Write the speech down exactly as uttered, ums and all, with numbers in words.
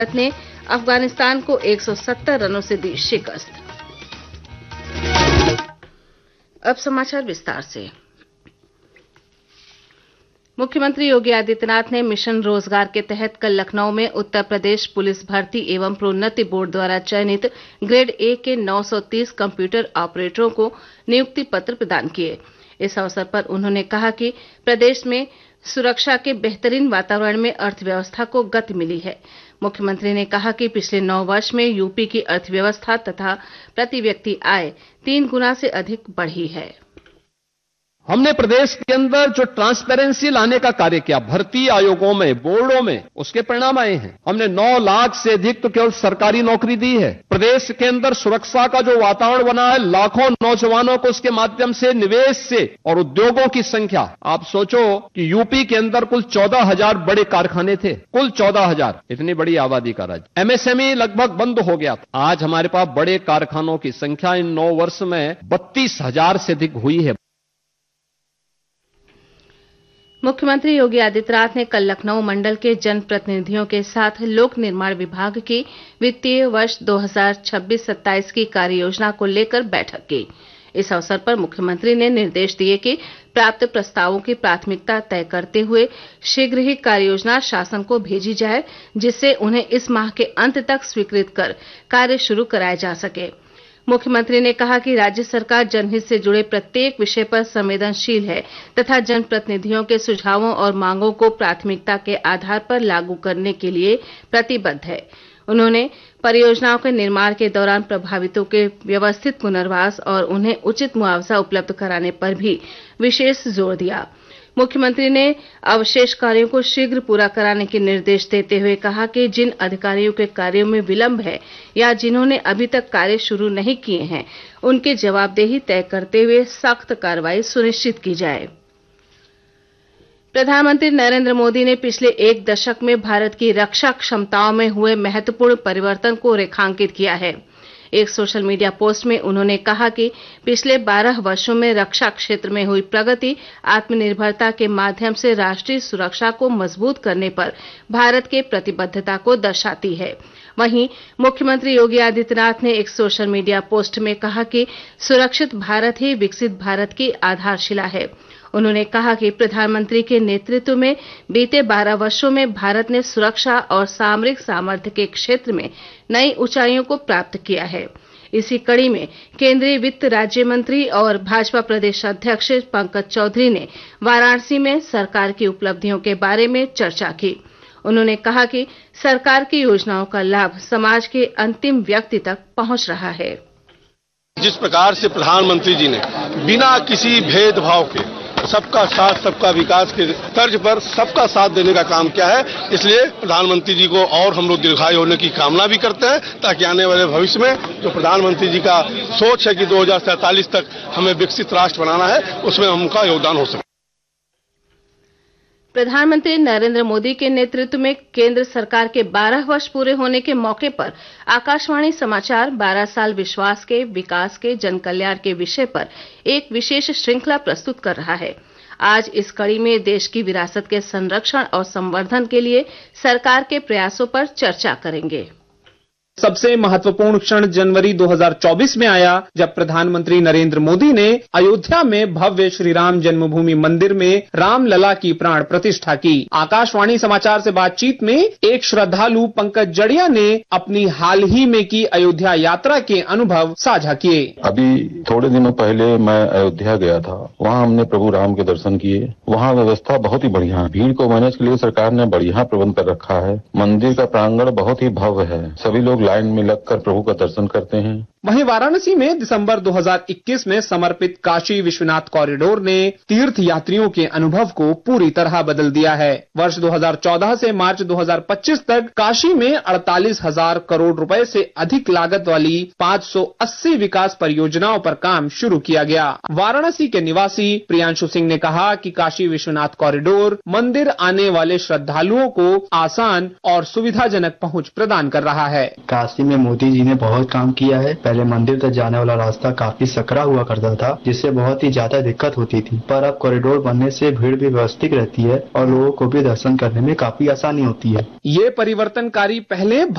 भारत ने अफगानिस्तान को एक सौ सत्तर रनों से दी शिकस्त। अब समाचार विस्तार से। मुख्यमंत्री योगी आदित्यनाथ ने मिशन रोजगार के तहत कल लखनऊ में उत्तर प्रदेश पुलिस भर्ती एवं प्रोन्नति बोर्ड द्वारा चयनित ग्रेड ए के नौ सौ तीस कंप्यूटर ऑपरेटरों को नियुक्ति पत्र प्रदान किए। इस अवसर पर उन्होंने कहा कि प्रदेश में सुरक्षा के बेहतरीन वातावरण में अर्थव्यवस्था को गति मिली है। मुख्यमंत्री ने कहा कि पिछले नौ वर्ष में यूपी की अर्थव्यवस्था तथा प्रति व्यक्ति आय तीन गुना से अधिक बढ़ी है। हमने प्रदेश के अंदर जो ट्रांसपेरेंसी लाने का कार्य किया भर्ती आयोगों में, बोर्डों में, उसके परिणाम आए हैं। हमने नौ लाख से अधिक तो केवल सरकारी नौकरी दी है। प्रदेश के अंदर सुरक्षा का जो वातावरण बना है, लाखों नौजवानों को उसके माध्यम से निवेश से और उद्योगों की संख्या, आप सोचो कि यूपी के अंदर कुल चौदह हजार बड़े कारखाने थे, कुल चौदह हजार, इतनी बड़ी आबादी का राज्य। एमएसएमई लगभग बंद हो गया था। आज हमारे पास बड़े कारखानों की संख्या इन नौ वर्ष में बत्तीस हजार से अधिक हुई है। मुख्यमंत्री योगी आदित्यनाथ ने कल लखनऊ मंडल के जनप्रतिनिधियों के साथ लोक निर्माण विभाग की वित्तीय वर्ष दो हज़ार छब्बीस सत्ताईस की कार्य योजना को लेकर बैठक की। इस अवसर पर मुख्यमंत्री ने निर्देश दिए कि प्राप्त प्रस्तावों की प्राथमिकता तय करते हुए शीघ्र ही कार्य योजना शासन को भेजी जाए, जिससे उन्हें इस माह के अंत तक स्वीकृत कर कार्य शुरू कराया जा सके। मुख्यमंत्री ने कहा कि राज्य सरकार जनहित से जुड़े प्रत्येक विषय पर संवेदनशील है तथा जनप्रतिनिधियों के सुझावों और मांगों को प्राथमिकता के आधार पर लागू करने के लिए प्रतिबद्ध है। उन्होंने परियोजनाओं के निर्माण के दौरान प्रभावितों के व्यवस्थित पुनर्वास और उन्हें उचित मुआवजा उपलब्ध कराने पर भी विशेष जोर दिया। मुख्यमंत्री ने अवशेष कार्यों को शीघ्र पूरा कराने के निर्देश देते हुए कहा कि जिन अधिकारियों के कार्यों में विलंब है या जिन्होंने अभी तक कार्य शुरू नहीं किए हैं, उनकी जवाबदेही तय करते हुए सख्त कार्रवाई सुनिश्चित की जाए। प्रधानमंत्री नरेंद्र मोदी ने पिछले एक दशक में भारत की रक्षा क्षमताओं में हुए महत्वपूर्ण परिवर्तन को रेखांकित किया है। एक सोशल मीडिया पोस्ट में उन्होंने कहा कि पिछले बारह वर्षों में रक्षा क्षेत्र में हुई प्रगति आत्मनिर्भरता के माध्यम से राष्ट्रीय सुरक्षा को मजबूत करने पर भारत के प्रतिबद्धता को दर्शाती है। वहीं मुख्यमंत्री योगी आदित्यनाथ ने एक सोशल मीडिया पोस्ट में कहा कि सुरक्षित भारत ही विकसित भारत की आधारशिला है। उन्होंने कहा कि प्रधानमंत्री के नेतृत्व में बीते बारह वर्षों में भारत ने सुरक्षा और सामरिक सामर्थ्य के क्षेत्र में नई ऊंचाइयों को प्राप्त किया है। इसी कड़ी में केंद्रीय वित्त राज्य मंत्री और भाजपा प्रदेश अध्यक्ष पंकज चौधरी ने वाराणसी में सरकार की उपलब्धियों के बारे में चर्चा की। उन्होंने कहा कि सरकार की योजनाओं का लाभ समाज के अंतिम व्यक्ति तक पहुंच रहा है। जिस प्रकार से प्रधानमंत्री जी ने बिना किसी भेदभाव के सबका साथ सबका विकास के तर्ज पर सबका साथ देने का काम किया है, इसलिए प्रधानमंत्री जी को और हम लोग दीर्घायु होने की कामना भी करते हैं, ताकि आने वाले भविष्य में जो प्रधानमंत्री जी का सोच है कि दो हज़ार सैंतालीस तक हमें विकसित राष्ट्र बनाना है, उसमें उनका योगदान हो सके। प्रधानमंत्री नरेंद्र मोदी के नेतृत्व में केंद्र सरकार के बारह वर्ष पूरे होने के मौके पर आकाशवाणी समाचार बारह साल विश्वास के, विकास के, जन कल्याण के विषय पर एक विशेष श्रृंखला प्रस्तुत कर रहा है। आज इस कड़ी में देश की विरासत के संरक्षण और संवर्धन के लिए सरकार के प्रयासों पर चर्चा करेंगे। सबसे महत्वपूर्ण क्षण जनवरी दो हज़ार चौबीस में आया, जब प्रधानमंत्री नरेंद्र मोदी ने अयोध्या में भव्य श्री राम जन्मभूमि मंदिर में रामलला की प्राण प्रतिष्ठा की। आकाशवाणी समाचार से बातचीत में एक श्रद्धालु पंकज जड़िया ने अपनी हाल ही में की अयोध्या यात्रा के अनुभव साझा किए। अभी थोड़े दिनों पहले मैं अयोध्या गया था, वहाँ हमने प्रभु राम के दर्शन किए। वहाँ व्यवस्था बहुत ही बढ़िया है, भीड़ को मैनेज के लिए सरकार ने बढ़िया प्रबंध कर रखा है। मंदिर का प्रांगण बहुत ही भव्य है, सभी लोग लाइन में लगकर प्रभु का दर्शन करते हैं। वहीं वाराणसी में दिसंबर दो हज़ार इक्कीस में समर्पित काशी विश्वनाथ कॉरिडोर ने तीर्थ यात्रियों के अनुभव को पूरी तरह बदल दिया है। वर्ष दो हज़ार चौदह से मार्च दो हज़ार पच्चीस तक काशी में अड़तालीस हजार करोड़ रुपए से अधिक लागत वाली पाँच सौ अस्सी विकास परियोजनाओं पर काम शुरू किया गया। वाराणसी के निवासी प्रियांशु सिंह ने कहा कि काशी विश्वनाथ कॉरिडोर मंदिर आने वाले श्रद्धालुओं को आसान और सुविधाजनक पहुंच प्रदान कर रहा है। काशी में मोदी जी ने बहुत काम किया है। पहले मंदिर तक जाने वाला रास्ता काफी सकरा हुआ करता था, जिससे बहुत ही ज्यादा दिक्कत होती थी, पर अब कॉरिडोर बनने से भीड़ भी व्यवस्थित रहती है और लोगों को भी दर्शन करने में काफी आसानी होती है। ये परिवर्तनकारी पहले